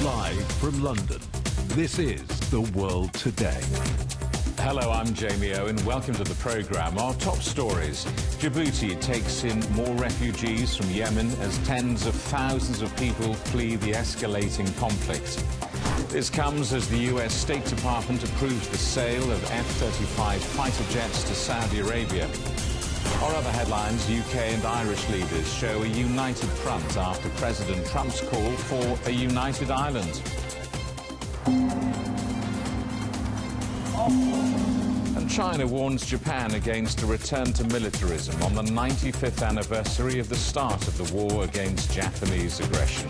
Live from London, this is The World Today. Hello, I'm Jamie Owen. Welcome to the programme. Our top stories. Djibouti takes in more refugees from Yemen as tens of thousands of people flee the escalating conflict. This comes as the US State Department approves the sale of F-35 fighter jets to Saudi Arabia. Our other headlines, UK and Irish leaders show a united front after President Trump's call for a united Ireland. And China warns Japan against a return to militarism on the 95th anniversary of the start of the war against Japanese aggression.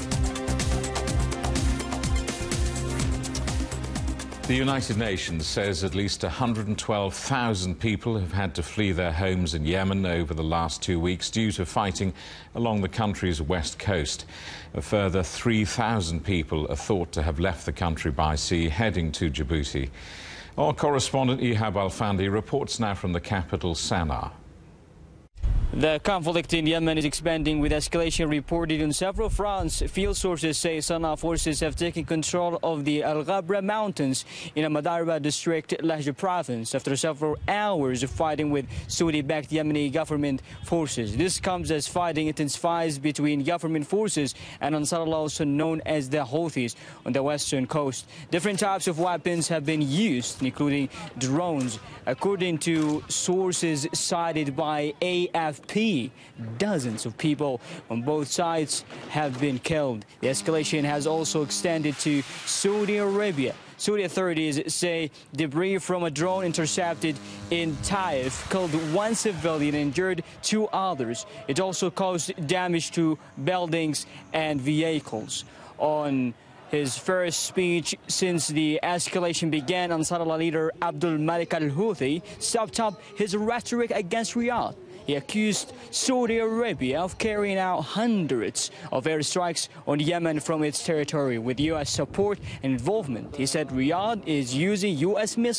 The United Nations says at least 112,000 people have had to flee their homes in Yemen over the last 2 weeks due to fighting along the country's west coast. A further 3,000 people are thought to have left the country by sea, heading to Djibouti. Our correspondent Ihab Al-Fandi reports now from the capital, Sana'a. The conflict in Yemen is expanding, with escalation reported on several fronts. Field sources say Sana'a forces have taken control of the Al Ghabra Mountains in Madarba district, Lahja province, after several hours of fighting with Saudi-backed Yemeni government forces. This comes as fighting intensifies between government forces and Ansar Allah, also known as the Houthis, on the western coast. Different types of weapons have been used, including drones. According to sources cited by AFP, dozens of people on both sides have been killed. The escalation has also extended to Saudi Arabia. Saudi authorities say debris from a drone intercepted in Taif killed one civilian and injured two others. It also caused damage to buildings and vehicles. On his first speech since the escalation began, Ansar Allah leader Abdul Malik al-Houthi stepped up his rhetoric against Riyadh. He accused Saudi Arabia of carrying out hundreds of airstrikes on Yemen from its territory with U.S. support and involvement. He said Riyadh is using U.S. missiles